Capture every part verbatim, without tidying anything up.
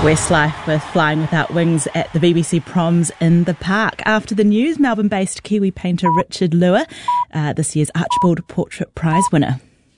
Westlife with Flying Without Wings at the B B C Proms in the Park. After the news, Melbourne-based Kiwi painter Richard Lua, uh, this year's Archibald Portrait Prize winner.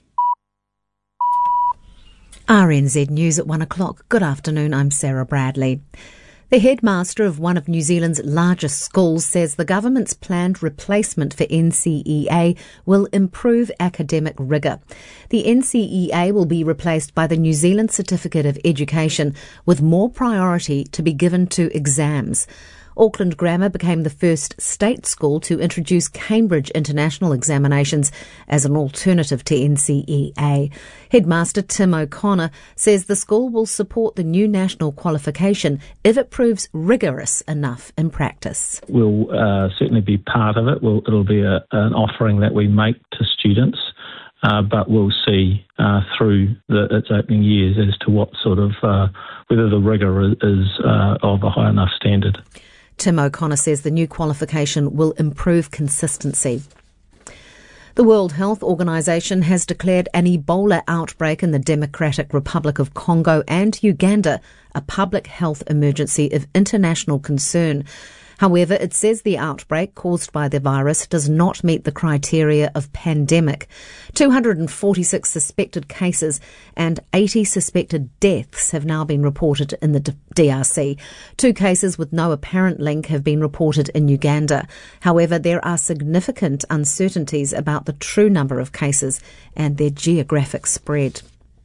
R N Z News at one o'clock. Good afternoon, I'm Sarah Bradley. The headmaster of one of New Zealand's largest schools says the government's planned replacement for N C E A will improve academic rigour. The N C E A will be replaced by the New Zealand Certificate of Education, with more priority to be given to exams. Auckland Grammar became the first state school to introduce Cambridge International examinations as an alternative to N C E A. Headmaster Tim O'Connor says the school will support the new national qualification if it proves rigorous enough in practice. We'll uh, certainly be part of it. We'll, it'll be a, an offering that we make to students, uh, but we'll see uh, through the, its opening years as to what sort of, uh, whether the rigour is uh, of a high enough standard. Tim O'Connor says the new qualification will improve consistency. The World Health Organization has declared an Ebola outbreak in the Democratic Republic of Congo and Uganda a public health emergency of international concern. However, it says the outbreak caused by the virus does not meet the criteria of pandemic. two hundred forty-six suspected cases and eighty suspected deaths have now been reported in the D R C. Two cases with no apparent link have been reported in Uganda. However, there are significant uncertainties about the true number of cases and their geographic spread.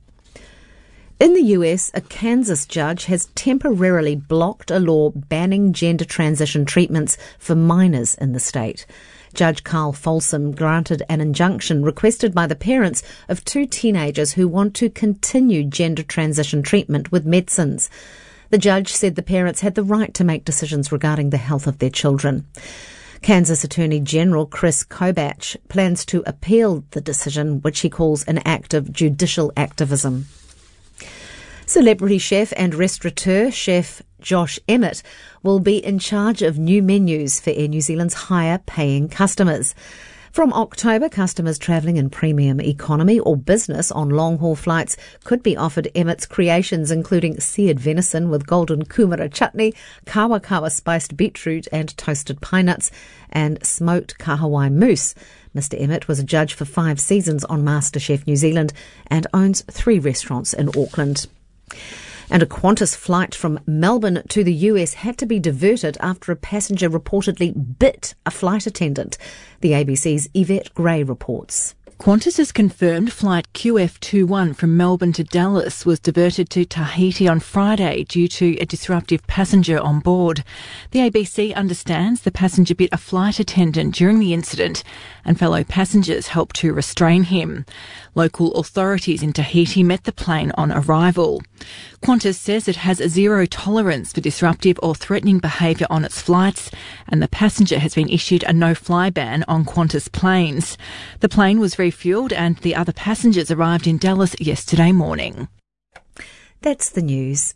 In the U S, a Kansas judge has temporarily blocked a law banning gender transition treatments for minors in the state. Judge Carl Folsom granted an injunction requested by the parents of two teenagers who want to continue gender transition treatment with medicines. The judge said the parents had the right to make decisions regarding the health of their children. Kansas Attorney General Chris Kobach plans to appeal the decision, which he calls an act of judicial activism. Celebrity chef and restaurateur chef Josh Emmett will be in charge of new menus for Air New Zealand's higher-paying customers. From October, customers travelling in premium economy or business on long-haul flights could be offered Emmett's creations, including seared venison with golden kumara chutney, kawa kawa spiced beetroot and toasted pine nuts, and smoked kahawai mousse. Mister Emmett was a judge for five seasons on MasterChef New Zealand and owns three restaurants in Auckland. And a Qantas flight from Melbourne to the U S had to be diverted after a passenger reportedly bit a flight attendant. The A B C's Yvette Gray reports. Qantas has confirmed flight Q F twenty-one from Melbourne to Dallas was diverted to Tahiti on Friday due to a disruptive passenger on board. The A B C understands the passenger bit a flight attendant during the incident and fellow passengers helped to restrain him. Local authorities in Tahiti met the plane on arrival. Qantas says it has a zero tolerance for disruptive or threatening behaviour on its flights, and the passenger has been issued a no-fly ban on Qantas planes. The plane was refuelled and the other passengers arrived in Dallas yesterday morning. That's the news.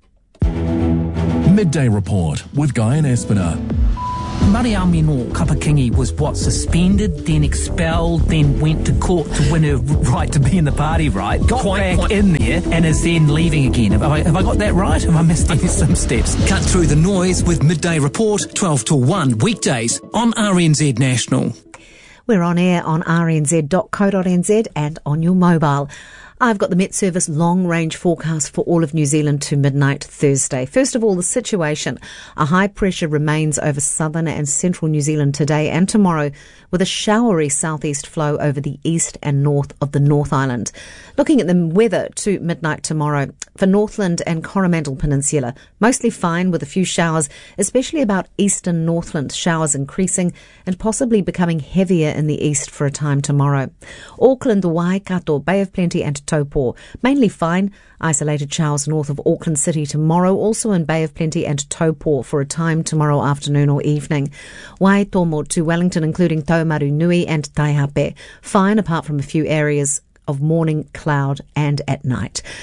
Midday Report with Guy and Espiner. Mariamino Kapakingi was what, suspended, then expelled, then went to court to win her right to be in the party, right? Got quite, back quite. in there and is then leaving again. Have I, have I got that right? Have I missed some steps? Cut through the noise with Midday Report, twelve to one, weekdays on R N Z National. We're on air on r n z dot co dot n z and on your mobile. I've got the Met Service long-range forecast for all of New Zealand to midnight Thursday. First of all, the situation. A high pressure remains over southern and central New Zealand today and tomorrow, with a showery southeast flow over the east and north of the North Island. Looking at the weather to midnight tomorrow, for Northland and Coromandel Peninsula, mostly fine with a few showers, especially about eastern Northland, showers increasing and possibly becoming heavier in the east for a time tomorrow. Auckland, Waikato, Bay of Plenty and Taupo, mainly fine. Isolated showers north of Auckland City tomorrow, also in Bay of Plenty and Taupo for a time tomorrow afternoon or evening. Waitomo to Wellington, including Taumaru Nui and Taihape, fine apart from a few areas of morning cloud and at night.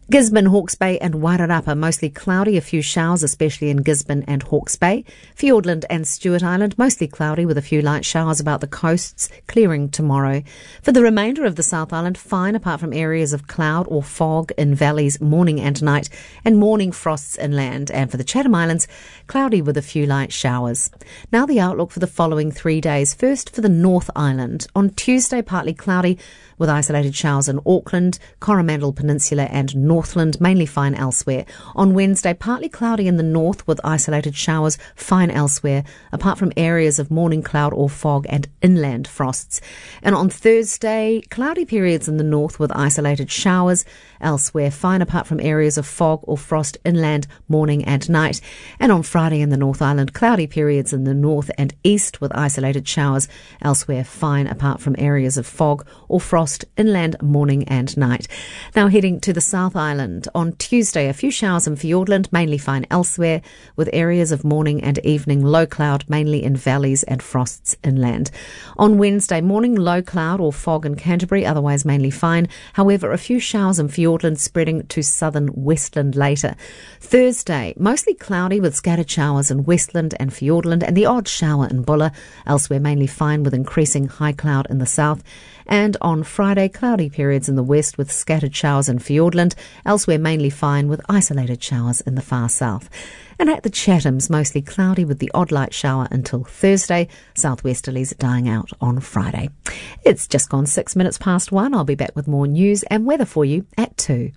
Gisborne, Hawke's Bay and Wairarapa, mostly cloudy, a few showers, especially in Gisborne and Hawke's Bay. Fiordland and Stewart Island, mostly cloudy with a few light showers about the coasts, clearing tomorrow. For the remainder of the South Island, fine apart from areas of cloud or fog in valleys morning and night, and morning frosts inland. And for the Chatham Islands, cloudy with a few light showers. Now the outlook for the following three days. First for the North Island. On Tuesday, partly cloudy with isolated showers in Auckland, Coromandel Peninsula and Northland, mainly fine elsewhere. On Wednesday, partly cloudy in the north with isolated showers, fine elsewhere, apart from areas of morning cloud or fog and inland frosts. And on Thursday, cloudy periods in the north with isolated showers, elsewhere fine apart from areas of fog or frost inland, morning and night. And on Friday in the North Island, cloudy periods in the north and east with isolated showers, elsewhere fine apart from areas of fog or frost inland, morning and night. Now heading to the South Island. On Tuesday, a few showers in Fiordland, mainly fine elsewhere, with areas of morning and evening low cloud, mainly in valleys and frosts inland. On Wednesday, morning low cloud or fog in Canterbury, otherwise mainly fine. However, a few showers in Fiordland spreading to southern Westland later. Thursday, mostly cloudy with scattered showers in Westland and Fiordland and the odd shower in Bulla, elsewhere mainly fine with increasing high cloud in the south. And on Friday, cloudy periods in the west with scattered showers in Fiordland, elsewhere mainly fine with isolated showers in the far south. And at the Chathams, mostly cloudy with the odd light shower until Thursday, southwesterlies dying out on Friday. It's just gone six minutes past one. I'll be back with more news and weather for you at two.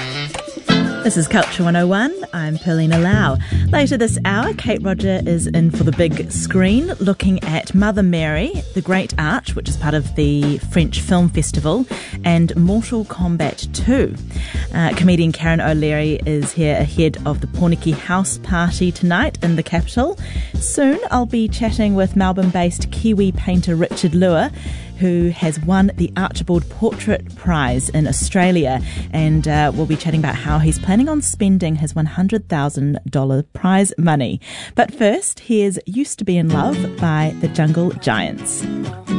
This is Culture one oh one. I'm Perlina Lau. Later this hour, Kate Roger is in for the big screen looking at Mother Mary, The Great Arch, which is part of the French Film Festival, and Mortal Kombat two. Uh, comedian Karen O'Leary is here ahead of the Porniki House Party tonight in the capital. Soon I'll be chatting with Melbourne-based Kiwi painter Richard Lua, who has won the Archibald Portrait Prize in Australia, and uh, we'll be chatting about how he's planning on spending his one hundred thousand dollars prize money. But first, here's Used to Be in Love by the Jungle Giants.